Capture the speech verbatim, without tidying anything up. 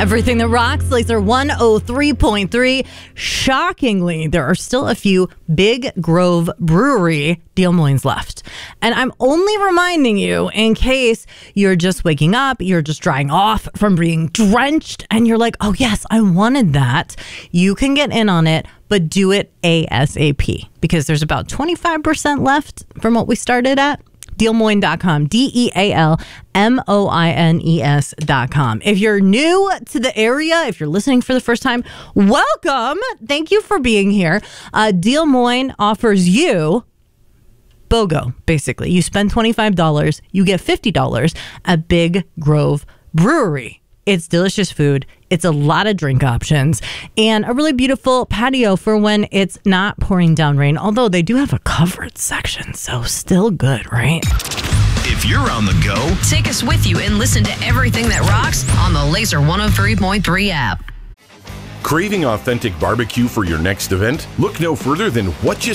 Everything that rocks, Laser one oh three point three. Shockingly, there are still a few Big Grove Brewery Des Moines left. And I'm only reminding you in case you're just waking up, you're just drying off from being drenched, and you're like, oh yes, I wanted that. You can get in on it, but do it ASAP because there's about twenty-five percent left from what we started at. Des Moines dot com, D E A L M O I N E S dot com. If you're new to the area, if you're listening for the first time, welcome. Thank you for being here. Uh, Des Moines offers you BOGO, basically. You spend twenty-five dollars, you get fifty dollars at Big Grove Brewery. It's delicious food. It's a lot of drink options and a really beautiful patio for when it's not pouring down rain, although they do have a covered section, so still good, right? If you're on the go, take us with you and listen to everything that rocks on the Laser one oh three point three app. Craving authentic barbecue for your next event? Look no further than What You